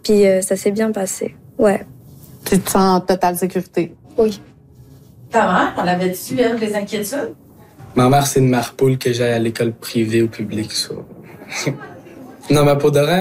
Puis ça s'est bien passé, ouais. Tu te sens en totale sécurité? Oui. Ta mère, on avait-tu, elle, des inquiétudes? Ma mère, c'est une mère poule que j'aille à l'école privée ou publique, ça. Non, mais pour de vrai,